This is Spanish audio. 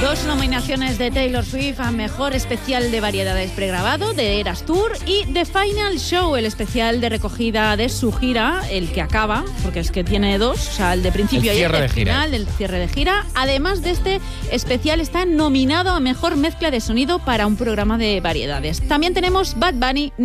2 nominaciones de Taylor Swift a Mejor Especial de Variedades Pregrabado, de Eras Tour, y The Final Show, el especial de recogida de su gira, el que acaba, porque es que tiene 2, o sea, el de principio y el de final, el cierre de gira. Además de este especial, está nominado a Mejor Mezcla de Sonido para un programa de variedades. También tenemos Bad Bunny